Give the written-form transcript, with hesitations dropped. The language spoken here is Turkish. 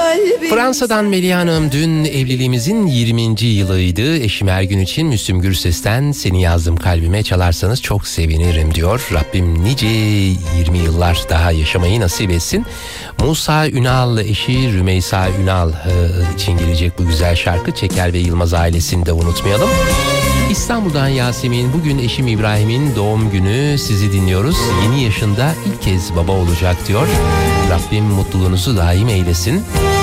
kalbim. Fransa'dan Melih Hanım, dün evliliğimizin 20. yılıydı. Eşim Ergün için Müslüm Gürses'ten Seni Yazdım Kalbime çalarsanız çok sevinirim diyor. Rabbim nice 20 yıllar daha yaşamayı nasip etsin. Musa Ünal eşi Rümeysa Ünal için gelecek bu güzel şarkı. Çeker ve Yılmaz ailesini de unutmayalım. İstanbul'dan Yasemin, bugün eşim İbrahim'in doğum günü, sizi dinliyoruz. Yeni yaşında ilk kez baba olacak diyor. Rabbim mutluluğunuzu daim eylesin.